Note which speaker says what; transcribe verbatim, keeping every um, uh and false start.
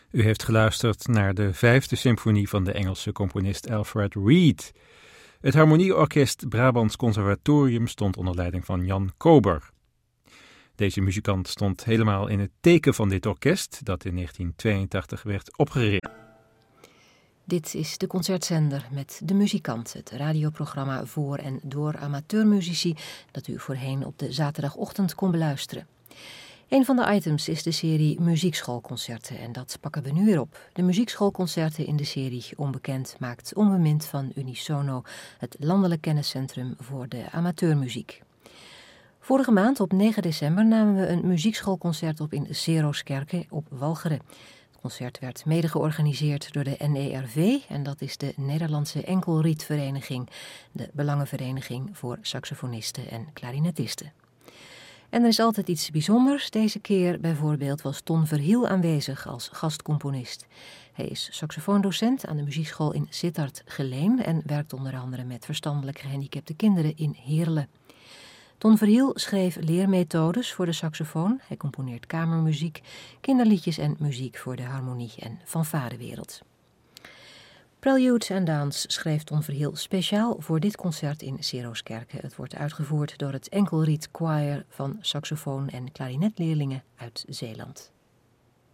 Speaker 1: U heeft geluisterd naar de vijfde symfonie van de Engelse componist Alfred Reed. Het Harmonieorkest Brabants Conservatorium stond onder leiding van Jan Kober. Deze muzikant stond helemaal in het teken van dit orkest, dat in negentien tweeëntachtig werd opgericht.
Speaker 2: Dit is de Concertzender met De Muzikant, het radioprogramma voor en door amateurmuzici dat u voorheen op de zaterdagochtend kon beluisteren. Een van de items is de serie Muziekschoolconcerten en dat pakken we nu weer op. De muziekschoolconcerten in de serie Onbekend maakt onbemind van Unisono het landelijk kenniscentrum voor de amateurmuziek. Vorige maand op negen december namen we een muziekschoolconcert op in Seroskerke op Walcheren. Het concert werd mede georganiseerd door de N E R V en dat is de Nederlandse Enkelrietvereniging, de belangenvereniging voor saxofonisten en klarinetisten. En er is altijd iets bijzonders. Deze keer bijvoorbeeld was Ton Verhiel aanwezig als gastcomponist. Hij is saxofoondocent aan de muziekschool in Sittard-Geleen en werkt onder andere met verstandelijk gehandicapte kinderen in Heerlen. Ton Verhiel schreef leermethodes voor de saxofoon. Hij componeert kamermuziek, kinderliedjes en muziek voor de harmonie- en fanfarewereld. Preludes and Dance schreef Ton Verhiel speciaal voor dit concert in Seroskerke. Het wordt uitgevoerd door het Enkelriet Choir van saxofoon- en klarinetleerlingen uit Zeeland.